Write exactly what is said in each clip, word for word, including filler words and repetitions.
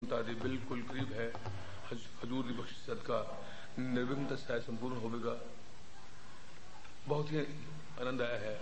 तादी बिल्कुल करीब है। हजूर की बख्शिश सदका निर्विघ्न से संपूर्ण होगा। बहुत ही आनंद आया है।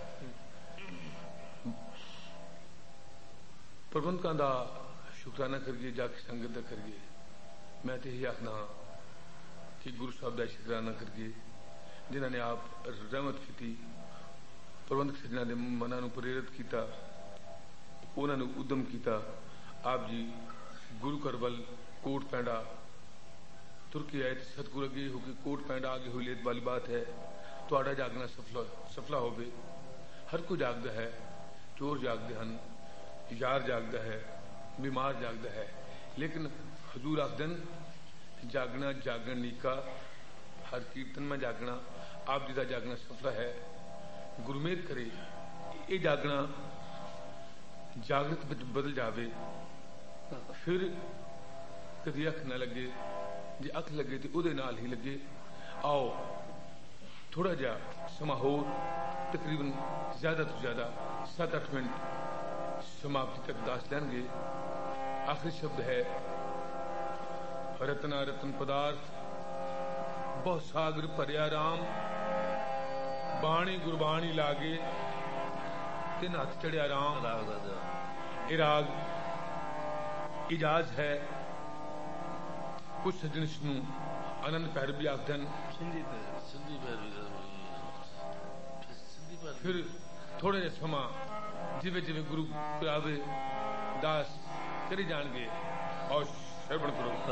प्रबंधकों का शुकराना करिए, जाके संगत का करिए। मैं तो यही आखना कि गुरु साहब का शुकराना करिए जिन्होंने आप रहमत की, प्रबंधक सज्जना के मना प्रेरित किया, उन्होंने उद्यम किया। आप जी गुरु करबल कोट पैंडा तुर्की आए तो सतगुरु अगे हो कि कोट पैंडा आगे हुई लेत वाली बात है। तो जागना सफला सफला हो। हर कोई जागदा है, चोर जागते हैं, यार जागदा है, बीमार जागदा है, लेकिन हजूर आखदन जागना जागण नीका, हर कीर्तन में जागना। आप जी का जागना सफला है। गुरमेत करे ये जागना जागृत में बदल जाए। फिर कभी अख न लगे, जे अख लगे तो उहदे नाल ही लगे। आओ थोड़ा जा समा हो, तकरीबन ज्यादा तो ज्यादा सात अठ मिनट समाप्ति तक दास लेंगे। आखिरी शब्द है रतना रतन पदार्थ बहु सागर भरिया राम, बाणी गुरबाणी लागे तिन हथ चढ़िया राम। ये राग इजाज है। कुछ सज्जन इसनू आनंद पैरवी आखदन, फिर थोड़ा जिहा समा जिवे जिवे गुरु करावे दास करी जाएंगे और श्रवण करो।